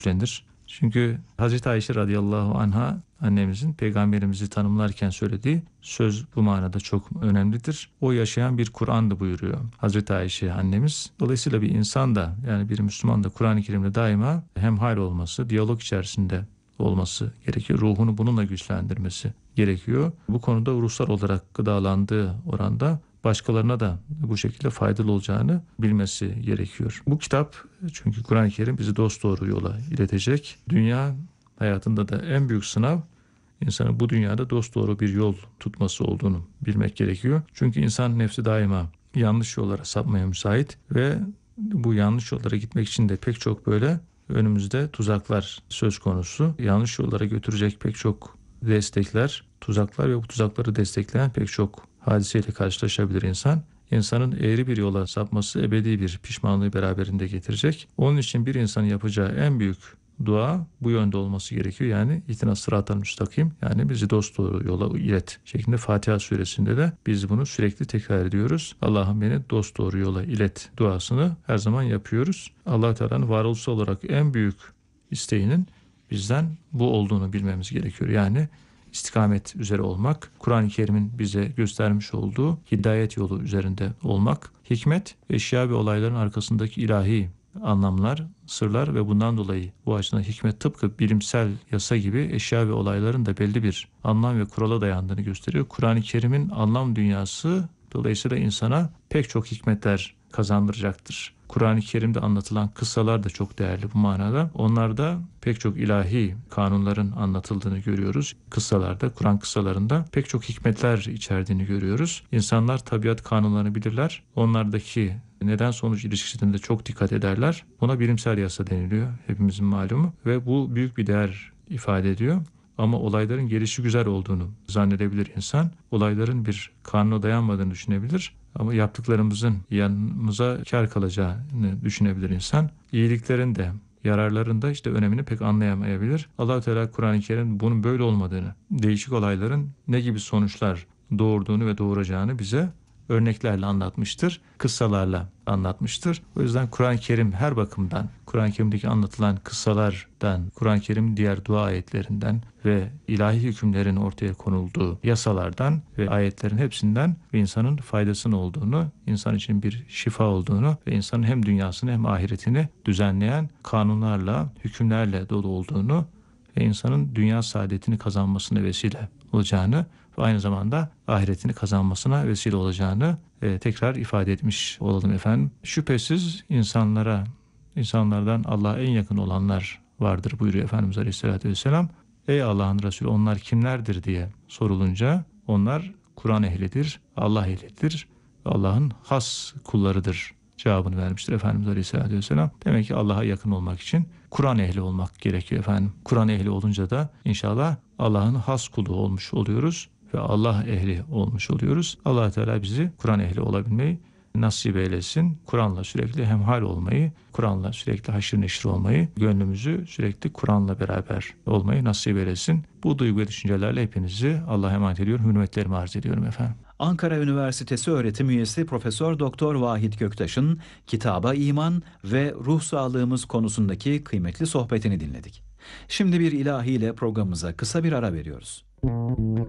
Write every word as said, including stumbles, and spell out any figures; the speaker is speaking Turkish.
güçlenir. Çünkü Hazreti Ayşe radıyallahu anha annemizin peygamberimizi tanımlarken söylediği söz bu manada çok önemlidir. O yaşayan bir Kur'an'dı buyuruyor Hazreti Ayşe annemiz. Dolayısıyla bir insan da, yani bir Müslüman da Kur'an-ı Kerim'le daima hemhal olması, diyalog içerisinde olması gerekiyor. Ruhunu bununla güçlendirmesi gerekiyor. Bu konuda ruhsal olarak gıdalandığı oranda başkalarına da bu şekilde faydalı olacağını bilmesi gerekiyor. Bu kitap, çünkü Kur'an-ı Kerim bizi dosdoğru yola iletecek. Dünya hayatında da en büyük sınav insanın bu dünyada dosdoğru bir yol tutması olduğunu bilmek gerekiyor. Çünkü insan nefsi daima yanlış yollara sapmaya müsait ve bu yanlış yollara gitmek için de pek çok böyle önümüzde tuzaklar söz konusu. Yanlış yollara götürecek pek çok destekler, tuzaklar ve bu tuzakları destekleyen pek çok hadiseyle karşılaşabilir insan. İnsanın eğri bir yola sapması ebedi bir pişmanlığı beraberinde getirecek. Onun için bir insanın yapacağı en büyük dua bu yönde olması gerekiyor. Yani ihtina sıratal müstakim, yani bizi dosdoğru yola ilet şeklinde Fatiha suresinde de biz bunu sürekli tekrar ediyoruz. Allah'ım beni dosdoğru yola ilet duasını her zaman yapıyoruz. Allah Teala'nın varoluşsal olarak en büyük isteğinin bizden bu olduğunu bilmemiz gerekiyor. Yani istikamet üzere olmak, Kur'an-ı Kerim'in bize göstermiş olduğu hidayet yolu üzerinde olmak, hikmet, eşya ve olayların arkasındaki ilahi anlamlar, sırlar ve bundan dolayı bu açıdan hikmet tıpkı bilimsel yasa gibi eşya ve olayların da belli bir anlam ve kurala dayandığını gösteriyor. Kur'an-ı Kerim'in anlam dünyası dolayısıyla insana pek çok hikmetler kazandıracaktır. Kur'an-ı Kerim'de anlatılan kıssalar da çok değerli bu manada. Onlarda pek çok ilahi kanunların anlatıldığını görüyoruz. Kıssalarda, Kur'an kıssalarında pek çok hikmetler içerdiğini görüyoruz. İnsanlar tabiat kanunlarını bilirler. Onlardaki neden sonuç ilişkisinde çok dikkat ederler. Buna bilimsel yasa deniliyor, hepimizin malumu. Ve bu büyük bir değer ifade ediyor. Ama olayların gelişi güzel olduğunu zannedebilir insan. Olayların bir kanuna dayanmadığını düşünebilir. Ama yaptıklarımızın yanımıza kar kalacağını düşünebilir insan. İyiliklerin de, yararların da işte önemini pek anlayamayabilir. Allah-u Teala Kur'an-ı Kerim bunun böyle olmadığını, değişik olayların ne gibi sonuçlar doğurduğunu ve doğuracağını bize örneklerle anlatmıştır, kıssalarla anlatmıştır. O yüzden Kur'an-ı Kerim her bakımdan, Kur'an-ı Kerim'deki anlatılan kıssalardan, Kur'an-ı Kerim'in diğer dua ayetlerinden ve ilahi hükümlerin ortaya konulduğu yasalardan ve ayetlerin hepsinden ve insanın faydasının olduğunu, insan için bir şifa olduğunu ve insanın hem dünyasını hem ahiretini düzenleyen kanunlarla, hükümlerle dolu olduğunu ve insanın dünya saadetini kazanmasına vesile olacağını ve aynı zamanda ahiretini kazanmasına vesile olacağını e, tekrar ifade etmiş olalım efendim. Şüphesiz insanlara, insanlardan Allah'a en yakın olanlar vardır buyuruyor Efendimiz Aleyhisselatü Vesselam. Ey Allah'ın Resulü, onlar kimlerdir diye sorulunca onlar Kur'an ehlidir, Allah ehlidir ve Allah'ın has kullarıdır cevabını vermiştir Efendimiz Aleyhisselatü Vesselam. Demek ki Allah'a yakın olmak için Kur'an ehli olmak gerekiyor efendim. Kur'an ehli olunca da inşallah Allah'ın has kulu olmuş oluyoruz ve Allah ehli olmuş oluyoruz. Allah Teala bizi Kur'an ehli olabilmeyi nasip eylesin. Kur'an'la sürekli hemhal olmayı, Kur'an'la sürekli haşır neşir olmayı, gönlümüzü sürekli Kur'an'la beraber olmayı nasip eylesin. Bu duygu ve düşüncelerle hepinizi Allah'a emanet ediyorum. Hürmetlerimi arz ediyorum efendim. Ankara Üniversitesi öğretim üyesi Profesör Doktor Vahit Göktaş'ın kitaba iman ve ruh sağlığımız konusundaki kıymetli sohbetini dinledik. Şimdi bir ilahiyle programımıza kısa bir ara veriyoruz.